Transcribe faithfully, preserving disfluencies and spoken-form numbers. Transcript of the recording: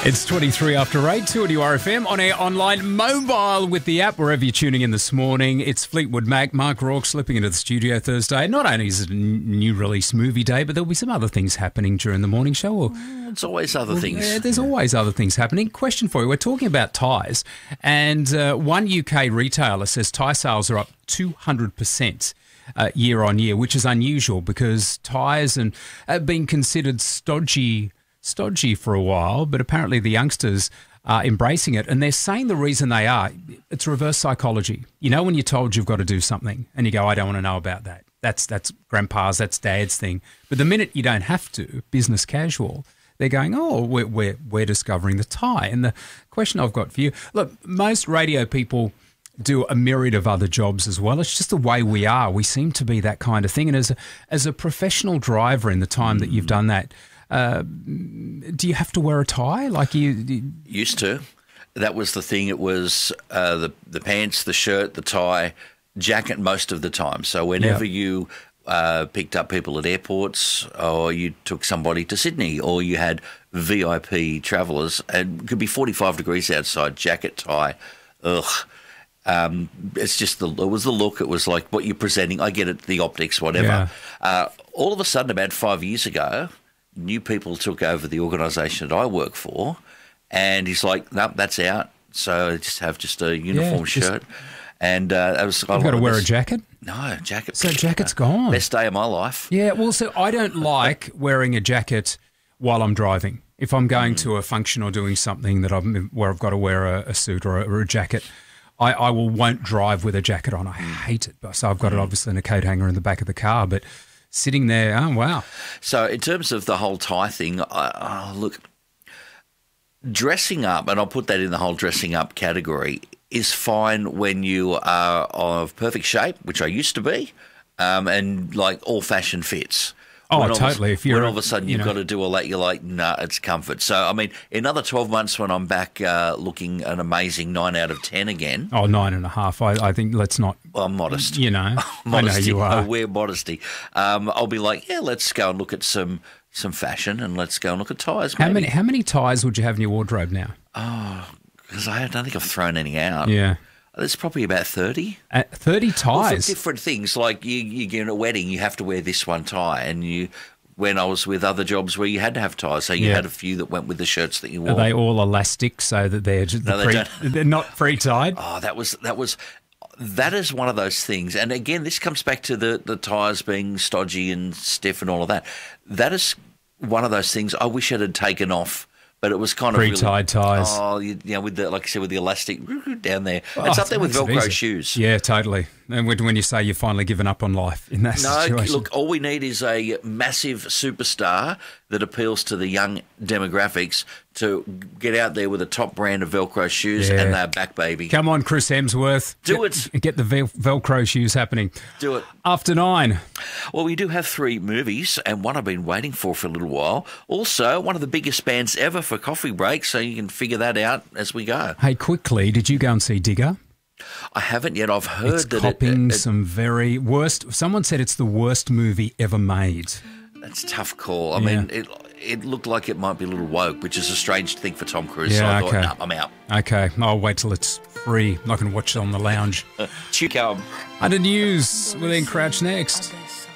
It's twenty-three after eight, two at R F M, on air, online, mobile, with the app, wherever you're tuning in this morning. It's Fleetwood Mac, Mark Rourke slipping into the studio Thursday. Not only is it a new release movie day, but there'll be some other things happening during the morning show. Or, It's always other well, things. Yeah, there's always other things happening. Question for you. We're talking about tyres, and uh, one U K retailer says tyre sales are up two hundred percent. Uh, year on year, which is unusual because tyres and have been considered stodgy, stodgy for a while, but apparently the youngsters are embracing it, and they're saying the reason they are, it's reverse psychology. You know, when you're told you've got to do something and you go, I don't want to know about that. That's that's grandpa's, that's dad's thing. But the minute you don't have to, business casual, they're going, oh, we're, we're, we're discovering the tie. And the question I've got for you, look, most radio people do a myriad of other jobs as well. It's just the way we are. We seem to be that kind of thing. And as a, as a professional driver in the time that you've done that, uh, do you have to wear a tie? Like you, you Used to. That was the thing. It was uh, the the pants, the shirt, the tie, jacket most of the time. So whenever Yeah. you uh, picked up people at airports, or you took somebody to Sydney, or you had V I P travellers, and it could be forty-five degrees outside, jacket, tie, ugh. Um, it's just the it was the look. It was like what you're presenting. I get it, the optics, whatever. Yeah. Uh, all of a sudden, about five years ago, new people took over the organisation that I work for, and he's like, "No, nope, that's out. So I just have just a uniform Yeah, just- shirt." And uh, I was. You've got to wear a jacket? No, jacket. So jacket's gone. Best day of my life. Yeah, well, so I don't like wearing a jacket while I'm driving. If I'm going to a function or doing something that I'm where I've got to wear a, a suit or a, or a jacket, I, I will won't drive with a jacket on. I hate it. So I've got it obviously in a coat hanger in the back of the car, but sitting there, oh, wow. So in terms of the whole tie thing, I, oh, look, dressing up, and I'll put that in the whole dressing up category, is fine when you are of perfect shape, which I used to be, um, and like all fashion fits. Oh, When all of a- totally. If you're, when all of a sudden you you've know. got to do all that, you're like, nah, it's comfort. So, I mean, in another twelve months when I'm back uh, looking an amazing nine out of ten again, Oh, nine and a half. I, I think let's not, well, I'm modest. you know, modesty. I know you I are. wear modesty. Um, I'll be like, yeah, let's go and look at some some fashion, and let's go and look at ties. How maybe. many, how many ties would you have in your wardrobe now? Because I don't think I've thrown any out. Yeah. There's probably about thirty. Uh, thirty Well, for ties. different things, like you, you get in a wedding, you have to wear this one tie, and you. When I was with other jobs where you had to have ties, so you Yeah. had a few that went with the shirts that you wore. Are they all elastic so that they're just No, the they pre, don't. they're not pre-tied? Oh, that was that was that is one of those things. And again, this comes back to the the tyres being stodgy and stiff and all of that. That is one of those things I wish it had taken off. But it was kind of Pre-tied really, ties. Oh, you, you know, with the like I said, with the elastic down there. Oh, it's up there with makes it Velcro easy. shoes. Yeah, totally. And when when you say you've finally given up on life in that No, situation. look, all we need is a massive superstar that appeals to the young demographics to get out there with a top brand of Velcro shoes, Yeah. and they're back, baby. Come on, Chris Hemsworth. Do get, it. Get the vel- Velcro shoes happening. Do it. After nine. Well, we do have three movies, and one I've been waiting for for a little while. Also, one of the biggest bands ever for coffee breaks, so you can figure that out as we go. Hey, quickly, did you go and see Digger? I haven't yet. I've heard It's that copying it, it, some very worst. Someone said it's the worst movie ever made. That's a tough call. I Yeah. mean, it it looked like it might be a little woke, which is a strange thing for Tom Cruise. so Yeah, I thought, okay. nah, I'm out. Okay, I'll wait till it's free. I can watch it on the lounge. Chico. Under news with Ian Crouch next.